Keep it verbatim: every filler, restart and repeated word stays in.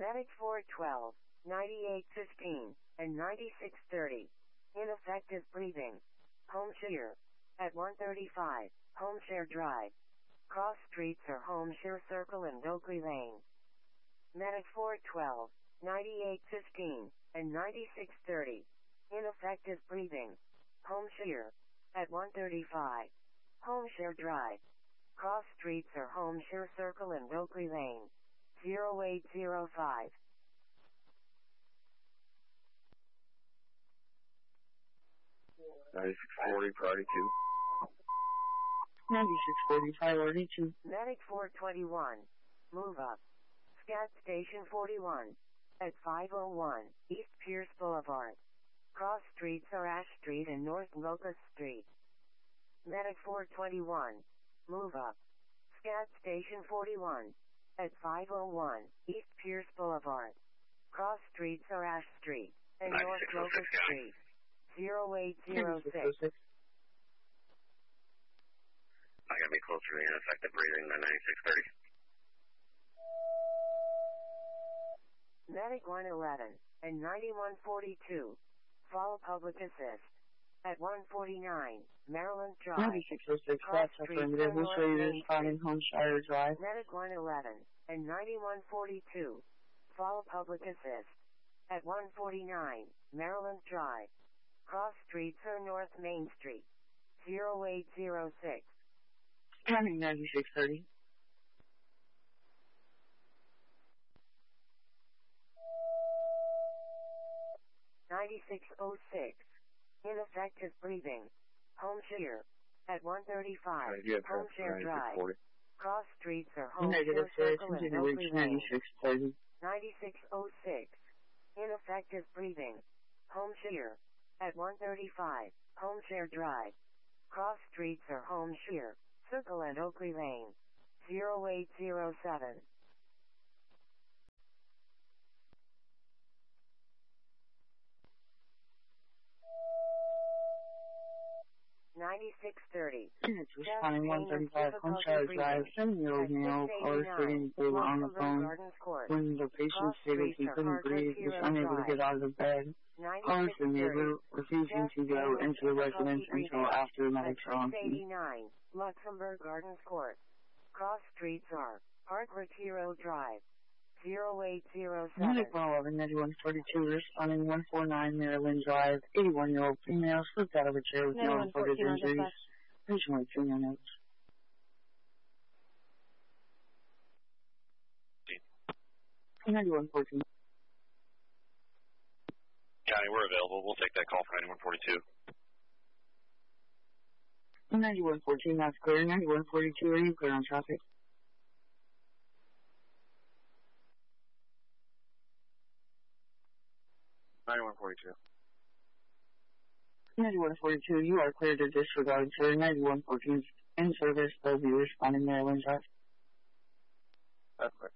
Medic four twelve, ninety-eight fifteen, and ninety-six thirty. Ineffective breathing. Home Shear. At one thirty-five, Home Shear Drive. Cross streets are Home Shear Circle and Oakley Lane. Medic four twelve, ninety-eight fifteen, and ninety-six thirty. Ineffective breathing. Home Shear. At one thirty-five, Home Shear Drive. Cross streets are Home Shear Circle and Oakley Lane. zero eight zero five. ninety-six forty, priority two. ninety-six forty, priority two. Medic four twenty-one. Move up. Scat Station forty-one. At five oh one, East Pierce Boulevard. Cross streets are Ash Street and North Locust Street. Medic four twenty-one. Move up. Scat Station forty-one. At five oh one, East Pierce Boulevard. Cross streets are Ash Street and North Locust Street. zero eight zero six. I gotta be closer to the ineffective breathing than ninety-six thirty. Medic one eleven and ninety-one forty-two. Follow public assist. At one forty-nine, Maryland Drive. ninety-six oh six, that's affirmative. Who's ready to respond in Home Shire Drive? Medic one eleven and ninety-one forty-two. Follow public assist. At one forty-nine, Maryland Drive. Cross streets are North Main Street. zero eight zero six. Timing ninety-six thirty. ninety-six oh six. Ineffective breathing. Home Shear. At one thirty-five, right, Home Shear Drive. forty. Cross streets are Home Negative, Shear sir. Circle and Continue Oakley reach Lane. ninety-six thirty. ninety-six oh six. Ineffective breathing. Home Shear. At one thirty-five, Home Shear Drive. Cross streets are Home Shear Circle and Oakley Lane. zero eight zero seven. ninety-six thirty. It's responding one thirty-five, Home Shire Drive, seven-year-old male, caller stating they were on the phone. When the patient stated he couldn't breathe, was unable to get out of the bed. Calling for the neighbor, refusing to go into the residence until after the medics are on scene. eighty-nine, Luxembourg Gardens Court. Cross streets are Park Retiro Drive. zero eight zero seven. Medic one eleven, ninety-one forty-two, responding one forty-nine, Maryland Drive, eighty-one-year-old female, slipped out of a chair with no reported injuries. Patient with two minutes. ninety-one fourteen. County, we're available. We'll take that call for ninety-one forty-two. ninety-one fourteen, that's clear. ninety-one forty-two, are you clear on traffic? ninety-one forty-two. ninety-one forty-two, you are clear to disregard, sir. ninety-one fourteen in service, they'll be responding Maryland Drive. That's clear.